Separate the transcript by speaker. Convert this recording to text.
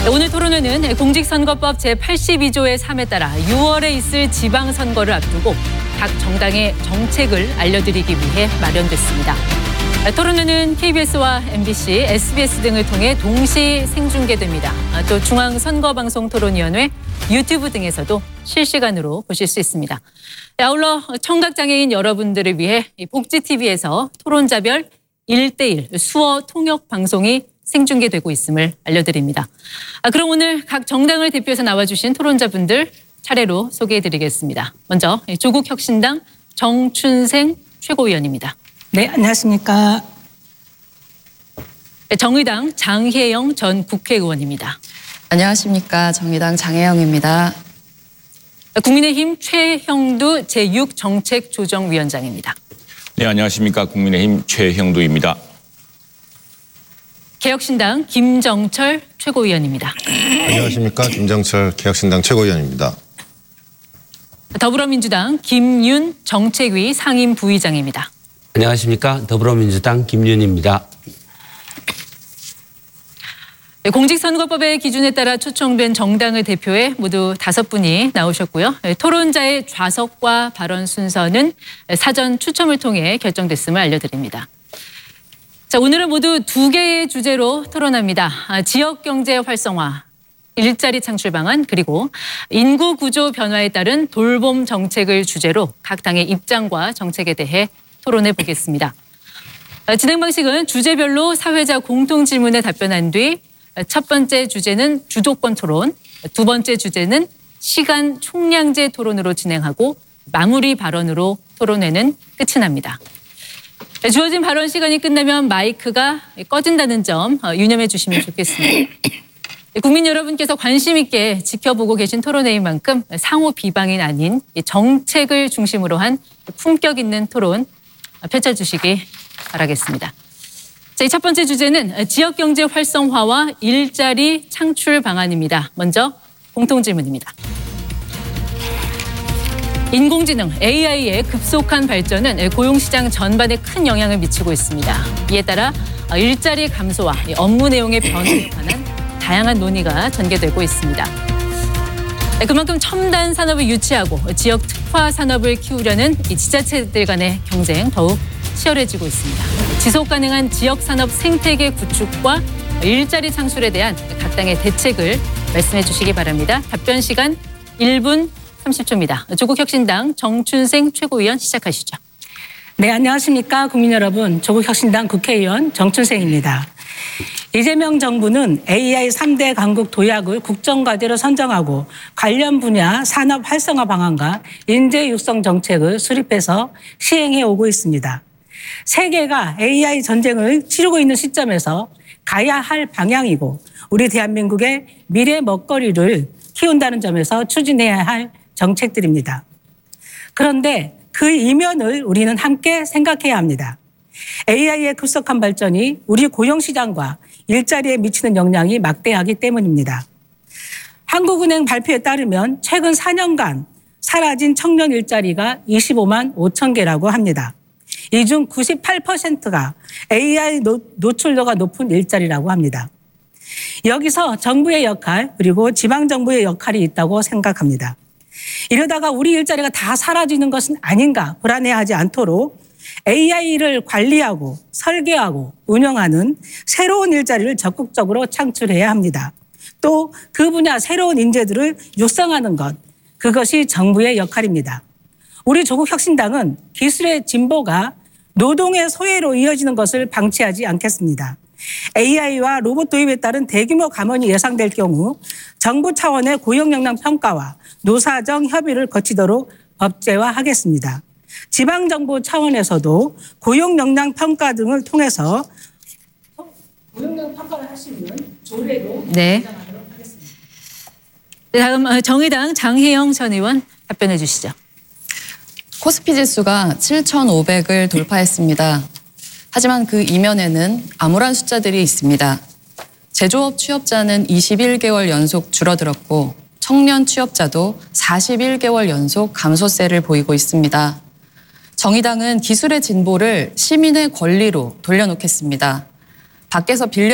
Speaker 1: 오늘 토론회는 공직선거법 제82조의 3에 따라 6월에 있을 지방선거를 앞두고 각 정당의 정책을 알려드리기 위해 마련됐습니다. 토론회는 KBS와 MBC, SBS 등을 통해 동시 생중계됩니다. 또 중앙선거방송토론위원회, 유튜브 등에서도 실시간으로 보실 수 있습니다. 아울러 청각장애인 여러분들을 위해 복지TV에서 토론자별 1:1 수어 통역 방송이 생중계되고 있음을 알려드립니다. 그럼 오늘 각 정당을 대표해서 나와주신 토론자분들 차례로 소개해드리겠습니다. 먼저 조국혁신당 정춘생 최고위원입니다.
Speaker 2: 네, 안녕하십니까.
Speaker 1: 정의당 장혜영 전 국회의원입니다.
Speaker 3: 안녕하십니까. 정의당 장혜영입니다.
Speaker 1: 국민의힘 최형두 제6정책조정위원장입니다.
Speaker 4: 네, 안녕하십니까. 국민의힘 최형두입니다.
Speaker 1: 개혁신당 김정철 최고위원입니다.
Speaker 5: 안녕하십니까. 김정철 개혁신당 최고위원입니다.
Speaker 1: 더불어민주당 김윤 정책위 상임부의장입니다.
Speaker 6: 안녕하십니까. 더불어민주당 김윤입니다.
Speaker 1: 공직선거법의 기준에 따라 초청된 정당을 대표해 모두 5분이 나오셨고요. 토론자의 좌석과 발언 순서는 사전 추첨을 통해 결정됐음을 알려드립니다. 자, 오늘은 모두 2개의 주제로 토론합니다. 지역경제 활성화, 일자리 창출 방안, 그리고 인구 구조 변화에 따른 돌봄 정책을 주제로 각 당의 입장과 정책에 대해 토론해 보겠습니다. 진행 방식은 주제별로 사회자 공통 질문에 답변한 뒤 첫 번째 주제는 주도권 토론, 두 번째 주제는 시간 총량제 토론으로 진행하고 마무리 발언으로 토론회는 끝이 납니다. 주어진 발언 시간이 끝나면 마이크가 꺼진다는 점 유념해 주시면 좋겠습니다. 국민 여러분께서 관심 있게 지켜보고 계신 토론회인 만큼 상호 비방이 아닌 정책을 중심으로 한 품격 있는 토론 펼쳐주시기 바라겠습니다. 자, 첫 번째 주제는 지역경제 활성화와 일자리 창출 방안입니다. 먼저 공통질문입니다. 인공지능 AI의 급속한 발전은 고용시장 전반에 큰 영향을 미치고 있습니다. 이에 따라 일자리 감소와 업무 내용의 변화에 관한 다양한 논의가 전개되고 있습니다. 그만큼 첨단 산업을 유치하고 지역 특화 산업을 키우려는 이 지자체들 간의 경쟁 더욱 치열해지고 있습니다. 지속 가능한 지역 산업 생태계 구축과 일자리 창출에 대한 각 당의 대책을 말씀해 주시기 바랍니다. 답변 시간 1분 30초입니다. 조국혁신당 정춘생 최고위원 시작하시죠.
Speaker 2: 네, 안녕하십니까. 국민 여러분. 조국혁신당 국회의원 정춘생입니다. 이재명 정부는 AI 3대 강국 도약을 국정과제로 선정하고 관련 분야 산업 활성화 방안과 인재 육성 정책을 수립해서 시행해 오고 있습니다. 세계가 AI 전쟁을 치르고 있는 시점에서 가야 할 방향이고 우리 대한민국의 미래 먹거리를 키운다는 점에서 추진해야 할 정책들입니다. 그런데 그 이면을 우리는 함께 생각해야 합니다. AI의 급속한 발전이 우리 고용시장과 일자리에 미치는 영향이 막대하기 때문입니다. 한국은행 발표에 따르면 최근 4년간 사라진 청년 일자리가 25만 5천 개라고 합니다. 이 중 98%가 AI 노출도가 높은 일자리라고 합니다. 여기서 정부의 역할 그리고 지방정부의 역할이 있다고 생각합니다. 이러다가 우리 일자리가 다 사라지는 것은 아닌가 불안해하지 않도록 AI를 관리하고 설계하고 운영하는 새로운 일자리를 적극적으로 창출해야 합니다. 또 그 분야 새로운 인재들을 육성하는 것, 그것이 정부의 역할입니다. 우리 조국혁신당은 기술의 진보가 노동의 소외로 이어지는 것을 방치하지 않겠습니다. AI와 로봇 도입에 따른 대규모 감원이 예상될 경우 정부 차원의 고용 역량 평가와 노사정 협의를 거치도록 법제화하겠습니다. 지방정부 차원에서도 고용 역량 평가 등을 통해서 고용 역량 평가를 할 수 있는 조례도 제정하도록 하겠습니다.
Speaker 1: 네, 다음 정의당 장혜영 전 의원 답변해 주시죠.
Speaker 3: 코스피 지수가 7,500을 돌파했습니다. 하지만 그 이면에는 암울한 숫자들이 있습니다. 제조업 취업자는 21개월 연속 줄어들었고 청년 취업자도 41개월 연속 감소세를 보이고 있습니다. 정의당은 기술의 진보를 시민의 권리로 돌려놓겠습니다. 밖에서 빌려